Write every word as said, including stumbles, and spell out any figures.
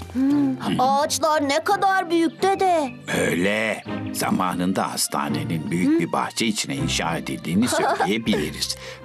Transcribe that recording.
Ağaçlar ne kadar büyük dede. Öyle. Zamanında hastanenin büyük bir bahçe içine inşa edildiğini söyleyebiliriz.